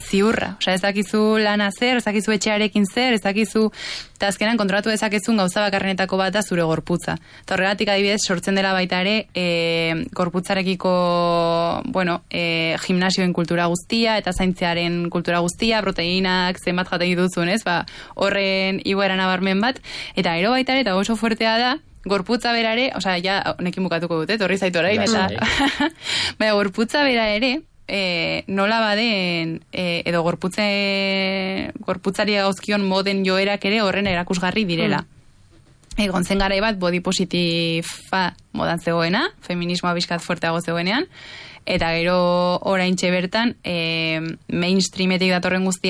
ziurra. Osea, ez dakizu lana zer, ez dakizu etxearekin zer, ez dakizu, eta azkenan kontrolatu dezakezun gauza bakarrenetako bat da zure gorputza. Eta horregatik adibidez sortzen dela baita ere gorputzarekiko, gimnasioen kultura guztia eta zaintzearen kultura guztia, proteinak zenbat jaten dituzun, ez? Horren igoera nabarmen bat, eta gero baita ere, eta oso fuertea da, gorputza berare, osea, ja, honekin bukatuko dute, torri zaitu orain, eta baina gorputza bera ere, nola baden, edo gorputzari gauzkion moden joerak ere horren erakusgarri direla. Egon zen garai bat body positifa modan zegoena, feminismoa bizkat fuerteago zegoenean, eta gero oraintxe bertan mainstreametik datorren guztia